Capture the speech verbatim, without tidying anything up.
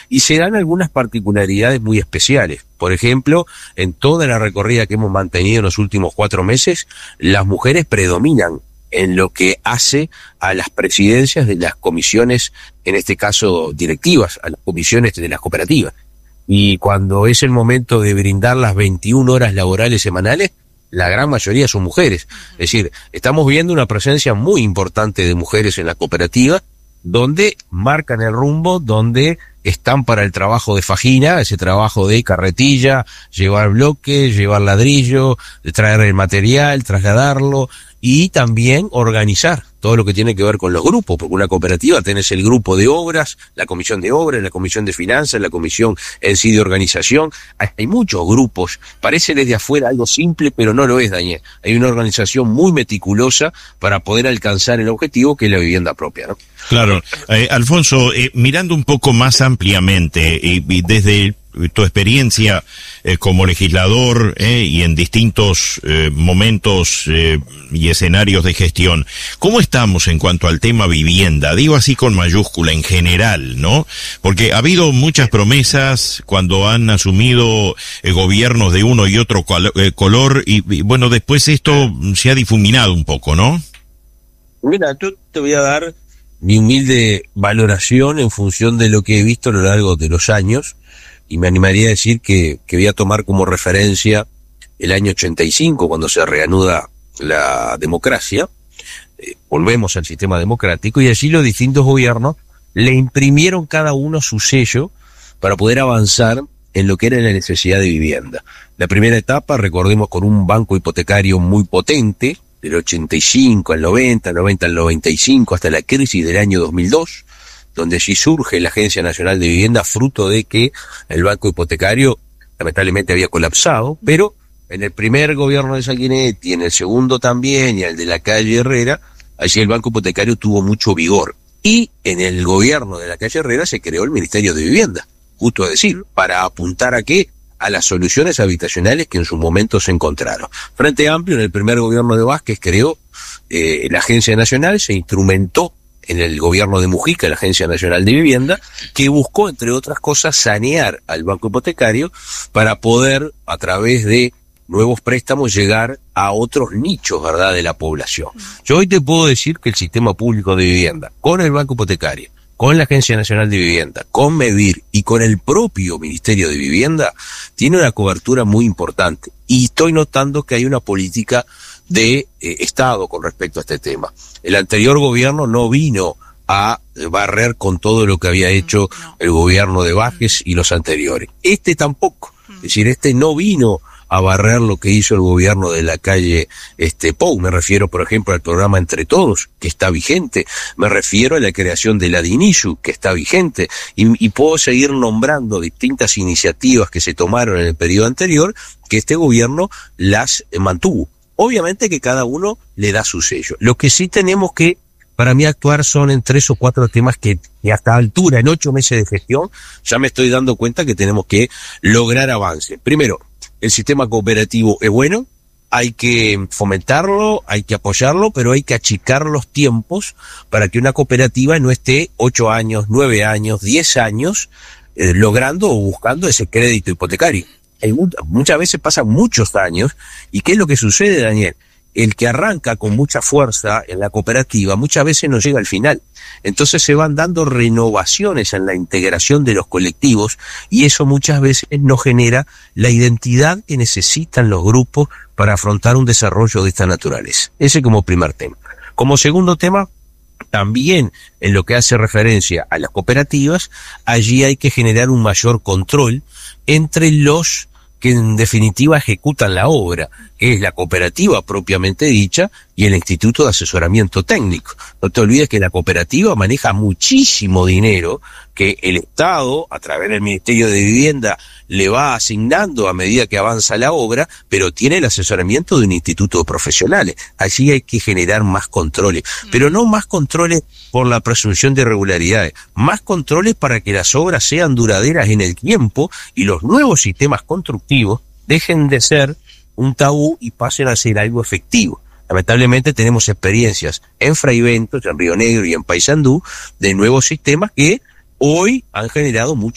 y se dan algunas particularidades muy especiales. Por ejemplo, en toda la recorrida que hemos mantenido en los últimos cuatro meses, las mujeres predominan en lo que hace a las presidencias de las comisiones, en este caso directivas, a las comisiones de las cooperativas. Y cuando es el momento de brindar las veintiuna horas laborales semanales, la gran mayoría son mujeres. Es decir, estamos viendo una presencia muy importante de mujeres en la cooperativa, donde marcan el rumbo, donde están para el trabajo de fajina, ese trabajo de carretilla, llevar bloque, llevar ladrillo, traer el material, trasladarlo, y también organizar todo lo que tiene que ver con los grupos, porque una cooperativa tenés el grupo de obras, la comisión de obras, la comisión de finanzas, la comisión en sí de organización. Hay muchos grupos, parece desde afuera algo simple, pero no lo es, Daniel. Hay una organización muy meticulosa para poder alcanzar el objetivo, que es la vivienda propia, ¿no? Claro. Eh, Alfonso, eh, mirando un poco más ampliamente, eh, desde tu experiencia eh, como legislador eh, y en distintos eh, momentos eh, y escenarios de gestión, ¿cómo estamos en cuanto al tema vivienda? Digo así con mayúscula, en general, ¿no? Porque ha habido muchas promesas cuando han asumido eh, gobiernos de uno y otro col- eh, color y, y bueno, después esto se ha difuminado un poco, ¿no? Mira, yo te voy a dar mi humilde valoración en función de lo que he visto a lo largo de los años. Y me animaría a decir que, que voy a tomar como referencia el año ochenta y cinco, cuando se reanuda la democracia, eh, volvemos al sistema democrático, y allí los distintos gobiernos le imprimieron cada uno su sello para poder avanzar en lo que era la necesidad de vivienda. La primera etapa, recordemos, con un banco hipotecario muy potente, del ochenta y cinco al noventa, noventa al noventa y cinco, hasta la crisis del año dos mil dos, donde allí surge la Agencia Nacional de Vivienda, fruto de que el banco hipotecario lamentablemente había colapsado, pero en el primer gobierno de Sanguinetti, en el segundo también, y el de la calle Herrera, allí el banco hipotecario tuvo mucho vigor. Y en el gobierno de la calle Herrera se creó el Ministerio de Vivienda, justo a decir, para apuntar a qué, a las soluciones habitacionales que en su momento se encontraron. Frente Amplio, en el primer gobierno de Vázquez, creó eh, la Agencia Nacional, se instrumentó en el gobierno de Mujica, la Agencia Nacional de Vivienda, que buscó, entre otras cosas, sanear al banco hipotecario para poder, a través de nuevos préstamos, llegar a otros nichos, ¿verdad?, de la población. Yo hoy te puedo decir que el sistema público de vivienda, con el banco hipotecario, con la Agencia Nacional de Vivienda, con MEVIR y con el propio Ministerio de Vivienda, tiene una cobertura muy importante. Y estoy notando que hay una política de eh, Estado con respecto a este tema. El anterior gobierno no vino a barrer con todo lo que había hecho el gobierno de Vázquez y los anteriores. Este tampoco. Es decir, este no vino a barrer lo que hizo el gobierno de la calle este Pou. Me refiero, por ejemplo, al programa Entre Todos, que está vigente. Me refiero a la creación de la DINISU, que está vigente. Y, y puedo seguir nombrando distintas iniciativas que se tomaron en el periodo anterior, que este gobierno las mantuvo. Obviamente que cada uno le da su sello. Lo que sí tenemos que, para mí, actuar son en tres o cuatro temas que, que hasta altura, en ocho meses de gestión, ya me estoy dando cuenta que tenemos que lograr avance. Primero, el sistema cooperativo es bueno, hay que fomentarlo, hay que apoyarlo, pero hay que achicar los tiempos para que una cooperativa no esté ocho años, nueve años, diez años eh, logrando o buscando ese crédito hipotecario. Hay, muchas veces pasan muchos años, y ¿qué es lo que sucede, Daniel? El que arranca con mucha fuerza en la cooperativa muchas veces no llega al final. Entonces se van dando renovaciones en la integración de los colectivos, y eso muchas veces no genera la identidad que necesitan los grupos para afrontar un desarrollo de esta naturaleza. Ese como primer tema. Como segundo tema, también en lo que hace referencia a las cooperativas, allí hay que generar un mayor control entre los que en definitiva ejecutan la obra, que es la cooperativa propiamente dicha y el Instituto de Asesoramiento Técnico. No te olvides que la cooperativa maneja muchísimo dinero que el Estado, a través del Ministerio de Vivienda, le va asignando a medida que avanza la obra, pero tiene el asesoramiento de un instituto de profesionales. Allí hay que generar más controles, pero no más controles por la presunción de irregularidades, más controles para que las obras sean duraderas en el tiempo y los nuevos sistemas constructivos dejen de ser un tabú y pasen a ser algo efectivo. Lamentablemente tenemos experiencias en Fraiventos, en Río Negro y en Paysandú de nuevos sistemas que hoy han generado mucho